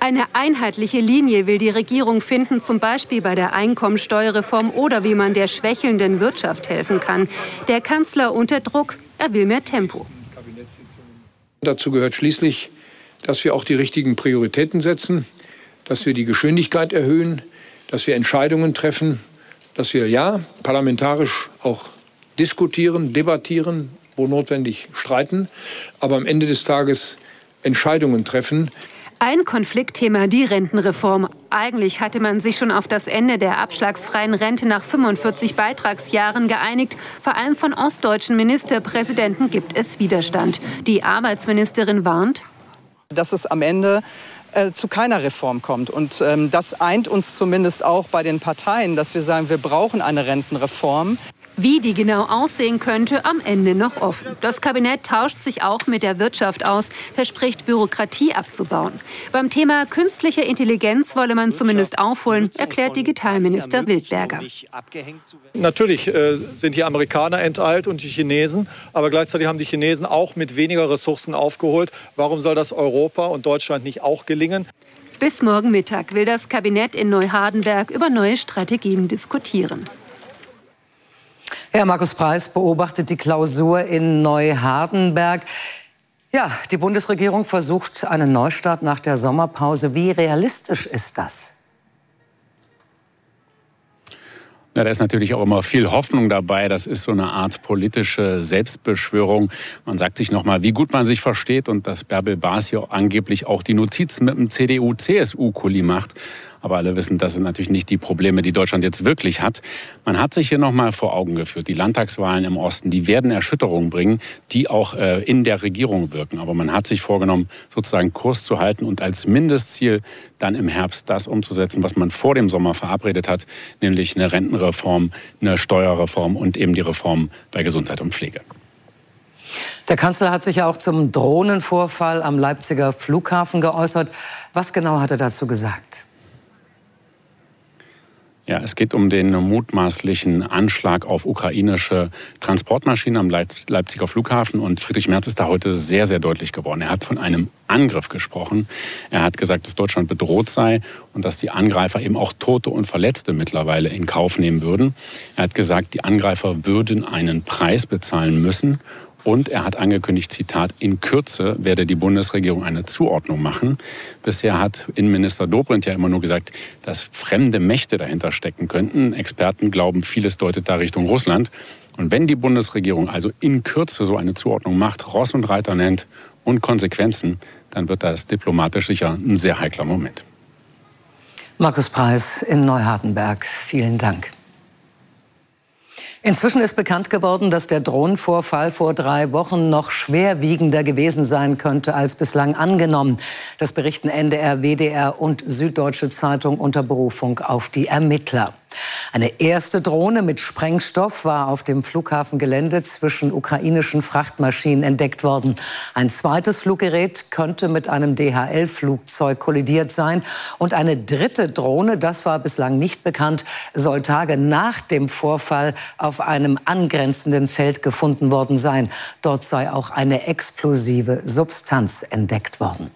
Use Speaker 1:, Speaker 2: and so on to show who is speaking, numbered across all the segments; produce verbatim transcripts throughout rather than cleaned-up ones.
Speaker 1: Eine einheitliche Linie will die Regierung finden, zum Beispiel bei der Einkommensteuerreform oder wie man der schwächelnden Wirtschaft helfen kann. Der Kanzler unter Druck, er will mehr Tempo.
Speaker 2: Dazu gehört schließlich, dass wir auch die richtigen Prioritäten setzen, dass wir die Geschwindigkeit erhöhen, dass wir Entscheidungen treffen, dass wir ja parlamentarisch auch diskutieren, debattieren, wo notwendig streiten, aber am Ende des Tages Entscheidungen treffen.
Speaker 1: Ein Konfliktthema, die Rentenreform. Eigentlich hatte man sich schon auf das Ende der abschlagsfreien Rente nach fünfundvierzig Beitragsjahren geeinigt. Vor allem von ostdeutschen Ministerpräsidenten gibt es Widerstand. Die Arbeitsministerin warnt,
Speaker 3: dass es am Ende äh, zu keiner Reform kommt. Und ähm, das eint uns zumindest auch bei den Parteien, dass wir sagen, wir brauchen eine Rentenreform.
Speaker 1: Wie die genau aussehen könnte, am Ende noch offen. Das Kabinett tauscht sich auch mit der Wirtschaft aus, verspricht, Bürokratie abzubauen. Beim Thema künstliche Intelligenz wolle man zumindest aufholen, erklärt Digitalminister Wildberger.
Speaker 4: Natürlich äh, sind die Amerikaner enteilt und die Chinesen, aber gleichzeitig haben die Chinesen auch mit weniger Ressourcen aufgeholt. Warum soll das Europa und Deutschland nicht auch gelingen?
Speaker 1: Bis morgen Mittag will das Kabinett in Neuhardenberg über neue Strategien diskutieren.
Speaker 5: Herr Markus Preiß beobachtet die Klausur in Neuhardenberg. Ja, die Bundesregierung versucht einen Neustart nach der Sommerpause. Wie realistisch ist das?
Speaker 6: Ja, da ist natürlich auch immer viel Hoffnung dabei. Das ist so eine Art politische Selbstbeschwörung. Man sagt sich noch mal, wie gut man sich versteht und dass Bärbel Bas hier angeblich auch die Notiz mit dem C D U-C S U-Kuli macht. Aber alle wissen, das sind natürlich nicht die Probleme, die Deutschland jetzt wirklich hat. Man hat sich hier noch mal vor Augen geführt, die Landtagswahlen im Osten, die werden Erschütterungen bringen, die auch äh, in der Regierung wirken. Aber man hat sich vorgenommen, sozusagen Kurs zu halten und als Mindestziel dann im Herbst das umzusetzen, was man vor dem Sommer verabredet hat, nämlich eine Rentenreform, eine Steuerreform und eben die Reform bei Gesundheit und Pflege.
Speaker 5: Der Kanzler hat sich ja auch zum Drohnenvorfall am Leipziger Flughafen geäußert. Was genau hat er dazu gesagt?
Speaker 6: Ja, es geht um den mutmaßlichen Anschlag auf ukrainische Transportmaschinen am Leipziger Flughafen. Und Friedrich Merz ist da heute sehr, sehr deutlich geworden. Er hat von einem Angriff gesprochen. Er hat gesagt, dass Deutschland bedroht sei und dass die Angreifer eben auch Tote und Verletzte mittlerweile in Kauf nehmen würden. Er hat gesagt, die Angreifer würden einen Preis bezahlen müssen. Und er hat angekündigt, Zitat, in Kürze werde die Bundesregierung eine Zuordnung machen. Bisher hat Innenminister Dobrindt ja immer nur gesagt, dass fremde Mächte dahinter stecken könnten. Experten glauben, vieles deutet da Richtung Russland. Und wenn die Bundesregierung also in Kürze so eine Zuordnung macht, Ross und Reiter nennt und Konsequenzen, dann wird das diplomatisch sicher ein sehr heikler Moment.
Speaker 5: Markus Preiß in Neuhardenberg. Vielen Dank. Inzwischen ist bekannt geworden, dass der Drohnenvorfall vor drei Wochen noch schwerwiegender gewesen sein könnte als bislang angenommen. Das berichten N D R, W D R und Süddeutsche Zeitung unter Berufung auf die Ermittler. Eine erste Drohne mit Sprengstoff war auf dem Flughafengelände zwischen ukrainischen Frachtmaschinen entdeckt worden. Ein zweites Fluggerät könnte mit einem D H L-Flugzeug kollidiert sein. Und eine dritte Drohne, das war bislang nicht bekannt, soll Tage nach dem Vorfall auf einem angrenzenden Feld gefunden worden sein. Dort sei auch eine explosive Substanz entdeckt worden.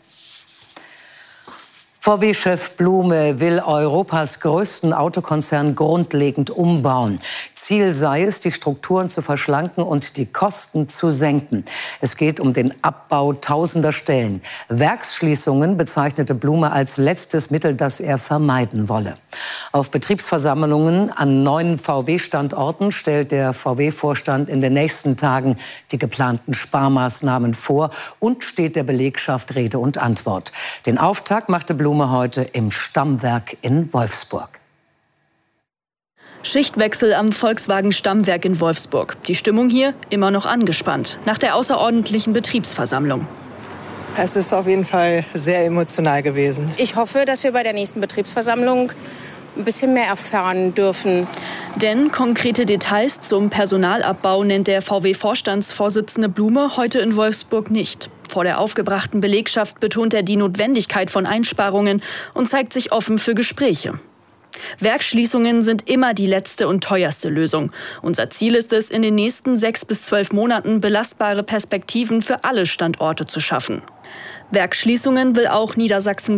Speaker 5: V W-Chef Blume will Europas größten Autokonzern grundlegend umbauen. Ziel sei es, die Strukturen zu verschlanken und die Kosten zu senken. Es geht um den Abbau tausender Stellen. Werksschließungen bezeichnete Blume als letztes Mittel, das er vermeiden wolle. Auf Betriebsversammlungen an neuen V W-Standorten stellt der V W-Vorstand in den nächsten Tagen die geplanten Sparmaßnahmen vor und steht der Belegschaft Rede und Antwort. Den Auftakt machte Blume heute im Stammwerk in Wolfsburg.
Speaker 7: Schichtwechsel am Volkswagen-Stammwerk in Wolfsburg. Die Stimmung hier immer noch angespannt nach der außerordentlichen Betriebsversammlung.
Speaker 8: Es ist auf jeden Fall sehr emotional gewesen.
Speaker 9: Ich hoffe, dass wir bei der nächsten Betriebsversammlung ein bisschen mehr erfahren dürfen.
Speaker 7: Denn konkrete Details zum Personalabbau nennt der V W-Vorstandsvorsitzende Blume heute in Wolfsburg nicht. Vor der aufgebrachten Belegschaft betont er die Notwendigkeit von Einsparungen und zeigt sich offen für Gespräche. Werksschließungen sind immer die letzte und teuerste Lösung. Unser Ziel ist es, in den nächsten sechs bis zwölf Monaten belastbare Perspektiven für alle Standorte zu schaffen. Werksschließungen will auch Niedersachsen